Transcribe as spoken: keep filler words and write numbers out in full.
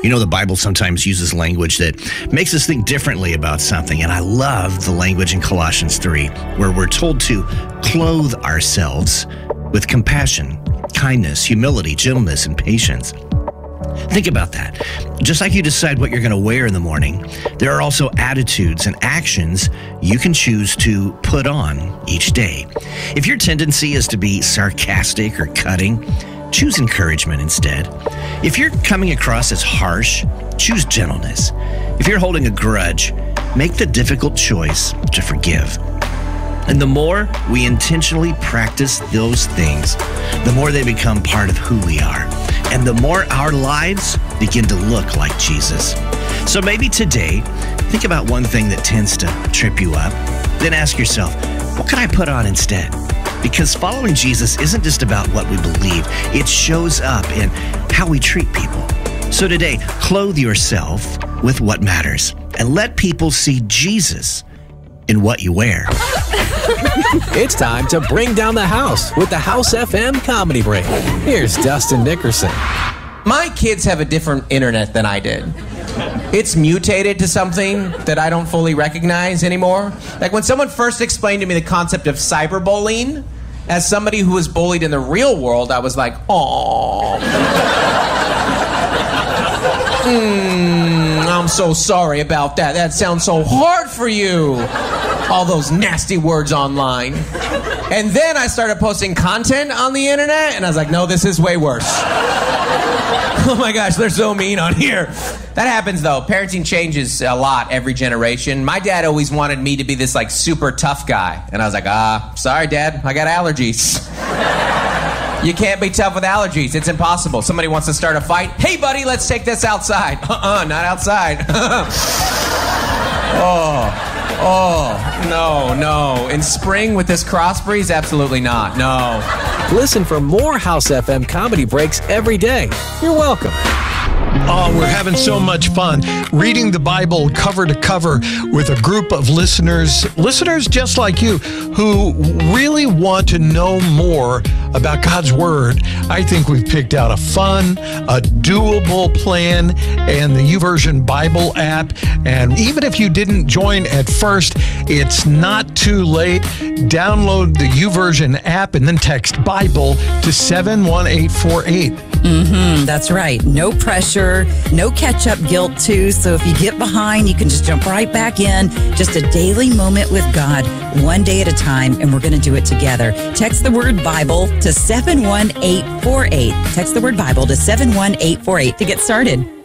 You know, the Bible sometimes uses language that makes us think differently about something. And I love the language in Colossians three, where we're told to clothe ourselves with compassion, kindness, humility, gentleness, and patience. Think about that. Just like you decide what you're going to wear in the morning, there are also attitudes and actions you can choose to put on each day. If your tendency is to be sarcastic or cutting, choose encouragement instead. If you're coming across as harsh, choose gentleness. If you're holding a grudge, make the difficult choice to forgive. And the more we intentionally practice those things, the more they become part of who we are. And the more our lives begin to look like Jesus. So maybe today, think about one thing that tends to trip you up. Then ask yourself, what can I put on instead? Because following Jesus isn't just about what we believe. It shows up in how we treat people. So today, clothe yourself with what matters and let people see Jesus in what you wear. It's time to bring down the house with the House F M Comedy Break. Here's Dustin Nickerson. My kids have a different internet than I did. It's mutated to something that I don't fully recognize anymore. Like when someone first explained to me the concept of cyberbullying, as somebody who was bullied in the real world, I was like, aww. mm, I'm so sorry about that. That sounds so hard for you. All those nasty words online. And then I started posting content on the internet, and I was like, no, this is way worse. Oh my gosh, they're so mean on here. That happens though. Parenting changes a lot every generation. My dad always wanted me to be this like super tough guy. And I was like, ah, sorry dad, I got allergies. You can't be tough with allergies. It's impossible. Somebody wants to start a fight. Hey buddy, let's take this outside. Uh-uh, not outside. oh. Oh, no, no. In spring with this cross breeze? Absolutely not. No. Listen for more House F M Comedy Breaks every day. You're welcome. Oh, we're having so much fun reading the Bible cover to cover with a group of listeners, listeners just like you, who really want to know more about God's Word. I think we've picked out a fun, a doable plan, and the YouVersion Bible app. And even if you didn't join at first, it's not too late. Download the YouVersion app and then text Bible to seven one eight four eight. Mm-hmm, that's right. No pressure, no catch-up guilt, too. So if you get behind, you can just jump right back in. Just a daily moment with God, one day at a time, and we're going to do it together. Text the word Bible to seven one eight four eight. Text the word Bible to seven one eight four eight to get started.